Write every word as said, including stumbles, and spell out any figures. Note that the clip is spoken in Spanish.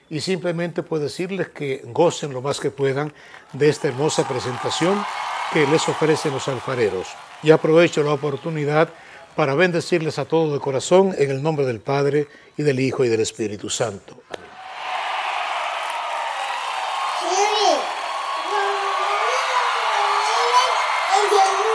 y simplemente puedo decirles que gocen lo más que puedan de esta hermosa presentación que les ofrecen los alfareros. Y aprovecho la oportunidad para bendecirles a todos de corazón en el nombre del Padre, y del Hijo, y del Espíritu Santo. Amén. And then